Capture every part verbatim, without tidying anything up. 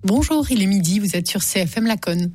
Bonjour, il est midi, vous êtes sur C F M Laconne.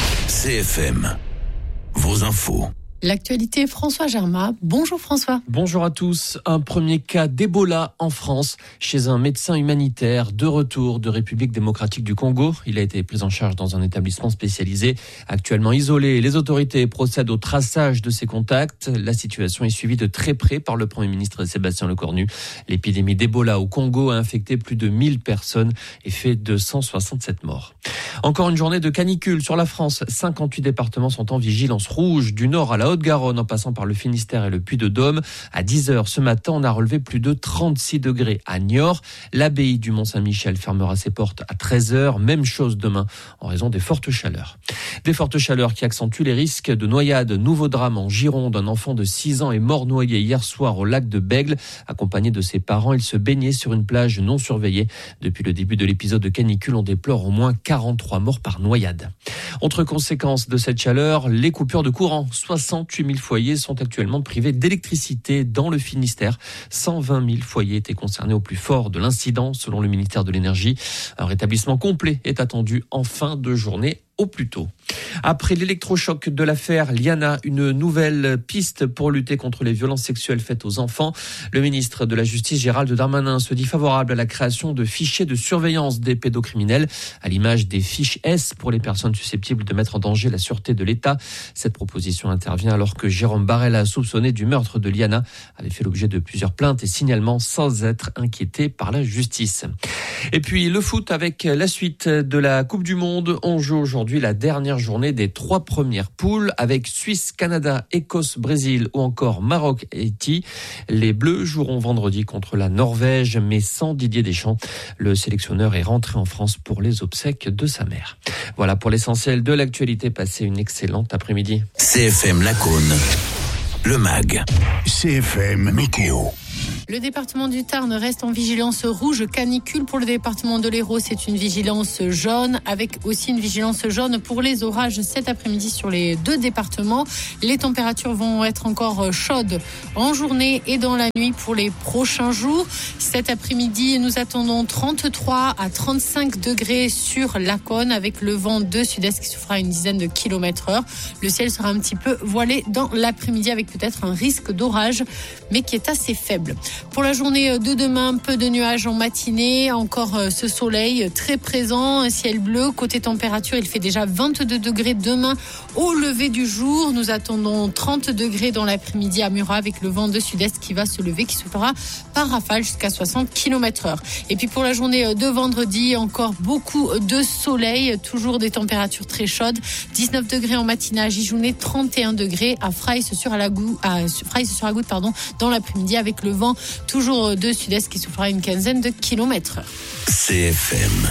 C F M, vos infos. L'actualité, François Germain. Bonjour François. Bonjour à tous. Un premier cas d'Ebola en France chez un médecin humanitaire de retour de République démocratique du Congo. Il a été pris en charge dans un établissement spécialisé, actuellement isolé. Les autorités procèdent au traçage de ses contacts. La situation est suivie de très près par le Premier ministre Sébastien Lecornu. L'épidémie d'Ebola au Congo a infecté plus de mille personnes et fait deux cent soixante-sept morts. Encore une journée de canicule sur la France. cinquante-huit départements sont en vigilance rouge, du nord à la Haute-Garonne en passant par le Finistère et le Puy-de-Dôme. À dix heures ce matin, on a relevé plus de trente-six degrés à Niort. L'abbaye du Mont-Saint-Michel fermera ses portes à treize heures. Même chose demain en raison des fortes chaleurs. Des fortes chaleurs qui accentuent les risques de noyade. Nouveau drame en Gironde. Un enfant de six ans est mort noyé hier soir au lac de Bègle. Accompagné de ses parents, il se baignait sur une plage non surveillée. Depuis le début de l'épisode de canicule, on déplore au moins quarante-trois morts par noyade. Autre conséquence de cette chaleur, les coupures de courant. soixante-huit mille foyers sont actuellement privés d'électricité dans le Finistère. cent vingt mille foyers étaient concernés au plus fort de l'incident, selon le ministère de l'Énergie. Un rétablissement complet est attendu en fin de journée au plus tôt. Après l'électrochoc de l'affaire Liana, une nouvelle piste pour lutter contre les violences sexuelles faites aux enfants. Le ministre de la Justice, Gérald Darmanin, se dit favorable à la création de fichiers de surveillance des pédocriminels, à l'image des fiches S pour les personnes susceptibles de mettre en danger la sûreté de l'État. Cette proposition intervient alors que Jérôme Barella, soupçonné du meurtre de Liana, avait fait l'objet de plusieurs plaintes et signalements sans être inquiété par la justice. Et puis le foot avec la suite de la Coupe du Monde. On joue aujourd'hui la dernière journée des trois premières poules avec Suisse, Canada, Écosse, Brésil ou encore Maroc et Haïti. Les Bleus joueront vendredi contre la Norvège, mais sans Didier Deschamps. Le sélectionneur est rentré en France pour les obsèques de sa mère. Voilà pour l'essentiel de l'actualité. Passez une excellente après-midi. C F M Laconne, le M A G. C F M Météo. Le département du Tarn reste en vigilance rouge canicule. Pour le département de l'Hérault, c'est une vigilance jaune avec aussi une vigilance jaune pour les orages cet après-midi sur les deux départements. Les températures vont être encore chaudes en journée et dans la nuit pour les prochains jours. Cet après-midi, nous attendons trente-trois à trente-cinq degrés sur Laconne avec le vent de sud-est qui soufflera une dizaine de kilomètres heure. Le ciel sera un petit peu voilé dans l'après-midi avec peut-être un risque d'orage, mais qui est assez faible. Pour la journée de demain, peu de nuages en matinée, encore ce soleil très présent, un ciel bleu. Côté température, il fait déjà vingt-deux degrés demain au lever du jour. Nous attendons trente degrés dans l'après-midi à Murat avec le vent de sud-est qui va se lever, qui soufflera par rafale jusqu'à soixante kilomètres heure. Et puis pour la journée de vendredi, encore beaucoup de soleil, toujours des températures très chaudes. dix-neuf degrés en matinée à Gijounet, trente et un degrés à Fraïs-sur-Agoutte, à Fraïs-sur-Agoutte, pardon, dans l'après-midi avec le vent toujours de sud-est qui soufflera une quinzaine de kilomètres. C F M.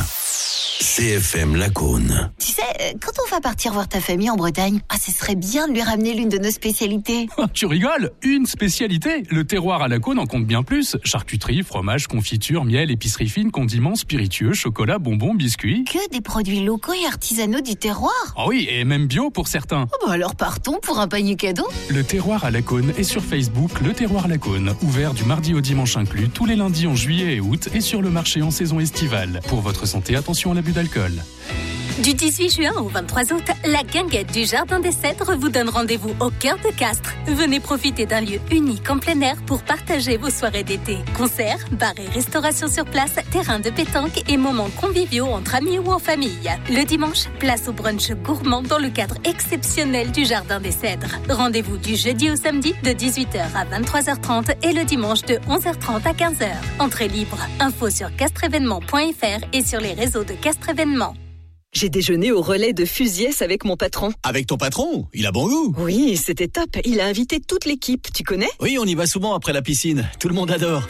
C F M Laconne. Tu sais, quand on va partir voir ta famille en Bretagne, ah, ce serait bien de lui ramener l'une de nos spécialités. Tu rigoles? Une spécialité? Le terroir à Laconne en compte bien plus. Charcuterie, fromage, confiture, miel, épicerie fine, condiments, spiritueux, chocolat, bonbons, biscuits. Que des produits locaux et artisanaux du terroir. Ah oui, et même bio pour certains. Oh bah alors partons pour un panier cadeau. Le terroir à Laconne est sur Facebook, le terroir Laconne. Ouvert du mardi au dimanche inclus, tous les lundis en juillet et août et sur le marché en saison estivale. Pour votre santé, attention à l'abus d'alcool. Du dix-huit juin au vingt-trois août, la guinguette du Jardin des Cèdres vous donne rendez-vous au cœur de Castres. Venez profiter d'un lieu unique en plein air pour partager vos soirées d'été. Concerts, bars et restauration sur place, terrain de pétanque et moments conviviaux entre amis ou en famille. Le dimanche, place au brunch gourmand dans le cadre exceptionnel du Jardin des Cèdres. Rendez-vous du jeudi au samedi de dix-huit heures à vingt-trois heures trente et le dimanche de onze heures trente à quinze heures. Entrée libre. Info sur castreévénement point f r et sur les réseaux de Castres Événements. J'ai déjeuné au relais de Fusiès avec mon patron. Avec ton patron? Il a bon goût. Oui, c'était top. Il a invité toute l'équipe, tu connais? Oui, on y va souvent après la piscine. Tout le monde adore.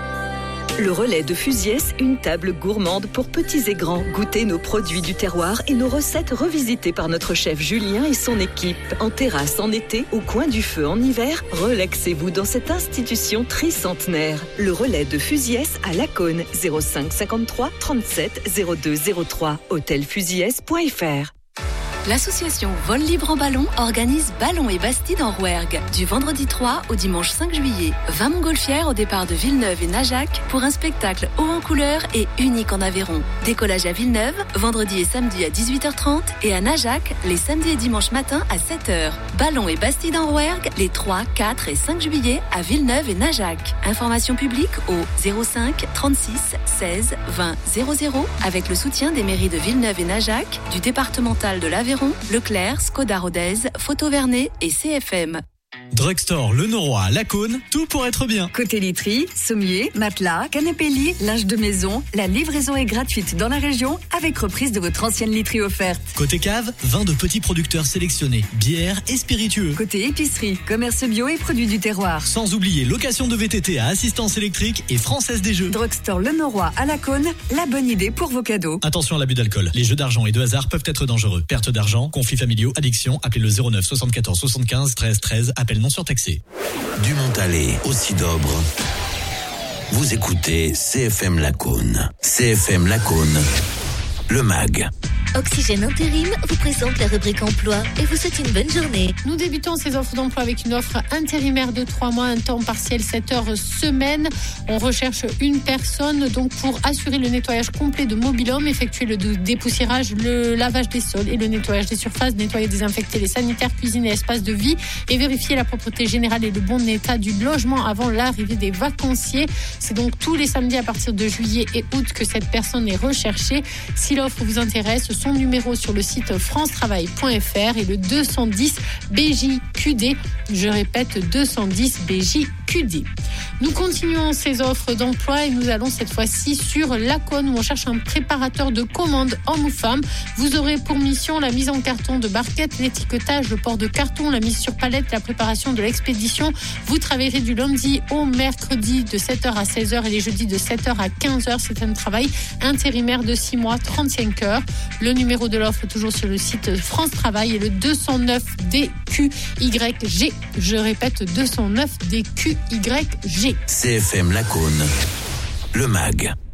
Le relais de Fusiès, une table gourmande pour petits et grands. Goûtez nos produits du terroir et nos recettes revisitées par notre chef Julien et son équipe. En terrasse en été, au coin du feu en hiver, relaxez-vous dans cette institution tricentenaire. Le relais de Fusiès à Laconne, zéro cinq cinquante-trois trente-sept zéro deux zéro trois, hôtel fusiès point f r. L'association Vol Libre en Ballon organise Ballon et Bastide en Rouergue du vendredi trois au dimanche cinq juillet. vingt montgolfières au départ de Villeneuve et Najac pour un spectacle haut en couleur et unique en Aveyron. Décollage à Villeneuve, vendredi et samedi à dix-huit heures trente et à Najac, les samedis et dimanches matin à sept heures. Ballon et Bastide en Rouergue les trois, quatre et cinq juillet à Villeneuve et Najac. Information publique au zéro cinq trente-six seize vingt zéro zéro avec le soutien des mairies de Villeneuve et Najac, du départemental de l'Aveyron, Leclerc, Skoda Rodez, Photo Vernet et C F M. Drugstore Le Noroy à Lacaune, tout pour être bien. Côté literie, sommier, matelas, canapé lit, linge de maison, la livraison est gratuite dans la région avec reprise de votre ancienne literie offerte. Côté cave, vin de petits producteurs sélectionnés, bières et spiritueux. Côté épicerie, commerce bio et produits du terroir. Sans oublier location de V T T à assistance électrique et Française des Jeux. Drugstore Le Noroy à Lacaune, la bonne idée pour vos cadeaux. Attention à l'abus d'alcool. Les jeux d'argent et de hasard peuvent être dangereux. Perte d'argent, conflits familiaux, addiction, appelez le zéro neuf soixante-quatorze soixante-quinze treize treize, appel non surtaxé. Du Montalet au Sidobre. Vous écoutez C F M Lacaune. C F M Lacaune, le mag. Oxygène Intérim vous présente la rubrique emploi et vous souhaite une bonne journée. Nous débutons ces offres d'emploi avec une offre intérimaire de trois mois, un temps partiel, sept heures semaine. On recherche une personne donc pour assurer le nettoyage complet de mobil-home, effectuer le dépoussiérage, le lavage des sols et le nettoyage des surfaces, nettoyer, désinfecter les sanitaires, cuisine et espaces de vie et vérifier la propreté générale et le bon état du logement avant l'arrivée des vacanciers. C'est donc tous les samedis à partir de juillet et août que cette personne est recherchée. Si l'offre vous intéresse, son numéro sur le site france travail point f r et le deux cent dix B J Q D. Je répète, deux cent dix B J Q D. Nous continuons ces offres d'emploi et nous allons cette fois-ci sur Lacaune où on cherche un préparateur de commandes homme ou femme. Vous aurez pour mission la mise en carton de barquettes, l'étiquetage, le port de carton, la mise sur palette, la préparation de l'expédition. Vous travaillerez du lundi au mercredi de sept heures à seize heures et les jeudis de sept heures à quinze heures. C'est un travail intérimaire de six mois, trente-cinq heures. Le numéro de l'offre est toujours sur le site France Travail et le deux cent neuf D Q Y G. Je répète, deux cent neuf D Q Y G. C F M Lacaune, le mag.